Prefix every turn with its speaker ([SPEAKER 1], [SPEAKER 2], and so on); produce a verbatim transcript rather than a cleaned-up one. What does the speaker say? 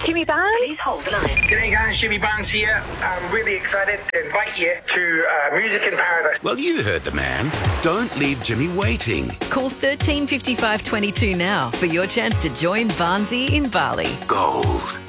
[SPEAKER 1] Jimmy Barnes.
[SPEAKER 2] Please hold the line.
[SPEAKER 3] G'day guys, Jimmy Barnes here. I'm really excited to invite you to uh, Music in Paradise.
[SPEAKER 4] Well, you heard the man. Don't leave Jimmy waiting.
[SPEAKER 5] Call thirteen fifty-five twenty-two now for your chance to join Barnesy in Bali.
[SPEAKER 4] Gold.